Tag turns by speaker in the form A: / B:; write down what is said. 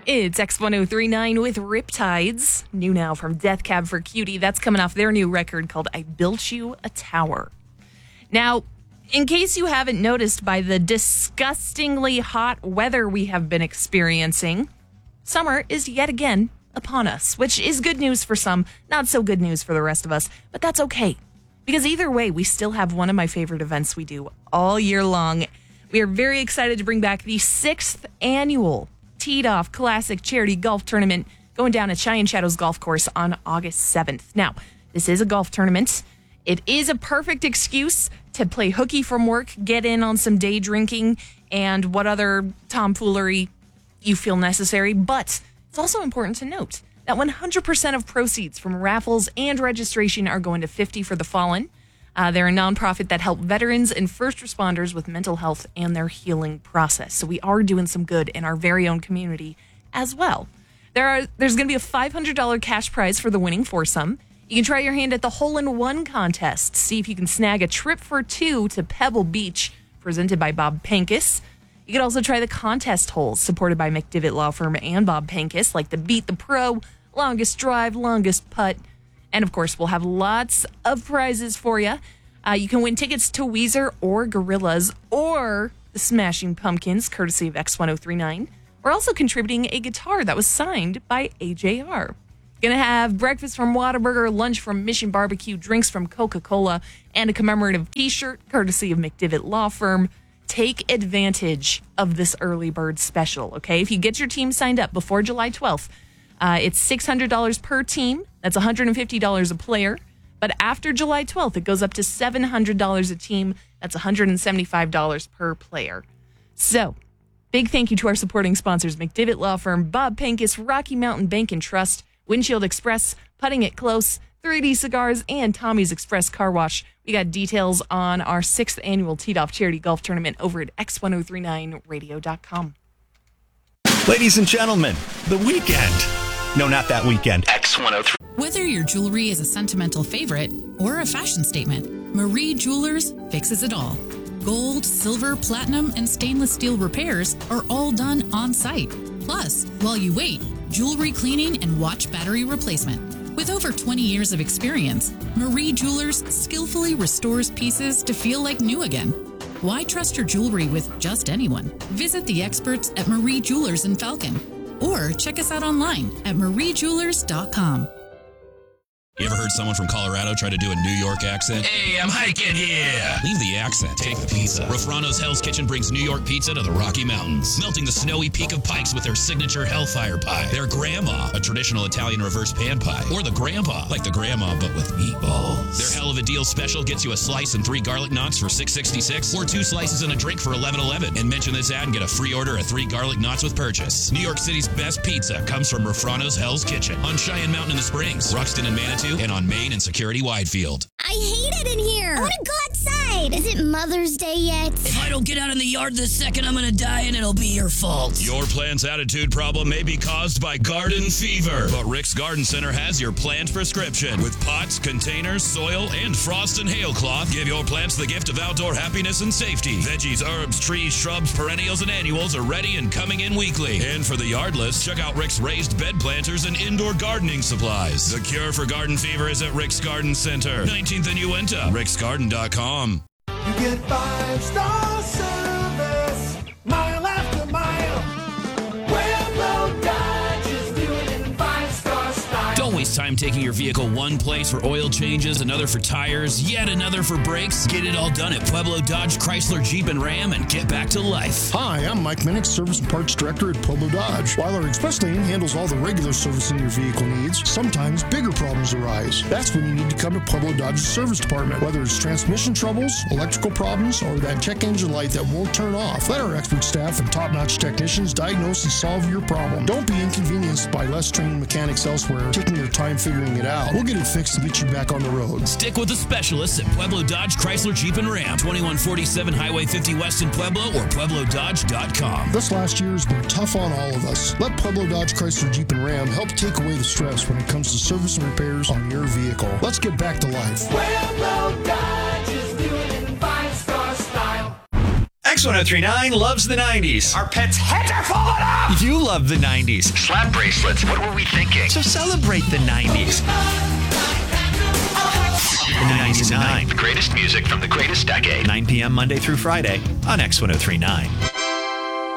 A: It's X1039 with Riptides. New now from Death Cab for Cutie. That's coming off their new record called I Built You a Tower. Now, in case you haven't noticed by the disgustingly hot weather we have been experiencing, summer is yet again upon us, which is good news for some, not so good news for the rest of us, but that's okay. Because either way, we still have one of my favorite events we do all year long. We are very excited to bring back the 6th annual Teed Off Classic Charity Golf Tournament going down at Cheyenne Shadows Golf Course on August 7th. Now, this is a golf tournament. It is a perfect excuse to play hooky from work, get in on some day drinking, and what other tomfoolery you feel necessary. But it's also important to note that 100% of proceeds from raffles and registration are going to 50 for the Fallen. They're a nonprofit that help veterans and first responders with mental health and their healing process. So we are doing some good in our very own community as well. There's going to be a $500 cash prize for the winning foursome. You can try your hand at the hole-in-one contest. See if you can snag a trip for two to Pebble Beach, presented by Bob Pankis. You can also try the contest holes, supported by McDivitt Law Firm and Bob Pankis, like the Beat the Pro, longest drive, longest putt. And, of course, we'll have lots of prizes for you. You can win tickets to Weezer or Gorillaz or the Smashing Pumpkins, courtesy of X1039. We're also contributing a guitar that was signed by AJR. Going to have breakfast from Whataburger, lunch from Mission Barbecue, drinks from Coca-Cola, and a commemorative T-shirt, courtesy of McDivitt Law Firm. Take advantage of this early bird special, okay? If you get your team signed up before July 12th, it's $600 per team. That's $150 a player. But after July 12th, it goes up to $700 a team. That's $175 per player. So, big thank you to our supporting sponsors, McDivitt Law Firm, Bob Pankis, Rocky Mountain Bank and Trust, Windshield Express, Putting It Close, 3D Cigars, and Tommy's Express Car Wash. We got details on our 6th annual Teed Off Charity Golf Tournament over at x1039radio.com.
B: Ladies and gentlemen, the weekend. No, not that weekend. X103.
C: Whether your jewelry is a sentimental favorite or a fashion statement, Marie Jewelers fixes it all. Gold, silver, platinum, and stainless steel repairs are all done on site. Plus, while you wait, jewelry cleaning and watch battery replacement. With over 20 years of experience, Marie Jewelers skillfully restores pieces to feel like new again. Why trust your jewelry with just anyone? Visit the experts at Marie Jewelers in Falcon or check us out online at mariejewelers.com.
D: You ever heard someone from Colorado try to do a New York accent? Hey, I'm hiking here. Leave the accent. Take the pizza. Rafrano's Hell's Kitchen brings New York pizza to the Rocky Mountains, melting the snowy peak of Pikes with their signature Hellfire Pie, their Grandma, a traditional Italian reverse pan pie, or the Grandpa, like the Grandma but with meatballs. Their Hell of a Deal special gets you a slice and 3 garlic knots for $6.66, or 2 slices and a drink for $11.11. And mention this ad and get a free order of 3 garlic knots with purchase. New York City's best pizza comes from Rafrano's Hell's Kitchen on Cheyenne Mountain in the Springs, Ruxton and Manitou, and on Main and Security Widefield.
E: I hate it in here. I want to go outside. Is it Mother's Day yet?
F: If I don't get out in the yard this second, I'm going to die and it'll be your fault.
D: Your plant's attitude problem may be caused by garden fever, but Rick's Garden Center has your plant prescription. With pots, containers, soil, and frost and hail cloth, give your plants the gift of outdoor happiness and safety. Veggies, herbs, trees, shrubs, perennials, and annuals are ready and coming in weekly. And for the yardless, check out Rick's raised bed planters and indoor gardening supplies. The cure for garden fever is at Rick's Garden Center, 19th and Uinta, ricksgarden.com.
G: You get 5-star service, mile after mile. Pueblo Dodge is doing it in 5-star style.
F: Don't waste time taking your vehicle one place for oil changes, another for tires, yet another for brakes. Get it all done at Pueblo Dodge, Chrysler, Jeep, and Ram and get back to life.
H: Hi, I'm Mike Minnick, Service and Parts Director at Pueblo Dodge. While our Express Lane handles all the regular servicing your vehicle needs, sometimes bigger problems arise. That's when you need to come to Pueblo Dodge's service department. Whether it's transmission troubles, electrical problems, or that check engine light that won't turn off, let our expert staff and top-notch technicians diagnose and solve your problem. Don't be inconvenienced by less trained mechanics elsewhere taking their time figuring it out. We'll get it fixed and get you back on the road.
F: Stick with the specialists at Pueblo Dodge, Chrysler, Jeep, and Ram. 2147 Highway 50 West in Pueblo or PuebloDodge.com.
H: This last year has been tough on all of us. Let Pueblo Dodge, Chrysler, Jeep, and Ram help take away the stress when it comes to service and repairs on your vehicle. Let's get back to life.
G: Pueblo Dodge is doing it in 5-star style.
B: X1039 loves the 90s.
I: Our pets' heads are falling off!
B: You love the 90s.
I: Slap bracelets, what were we thinking?
B: So celebrate the 90s. In the 90s and 9.
I: The greatest music from the greatest decade.
B: 9 p.m. Monday through Friday on X1039.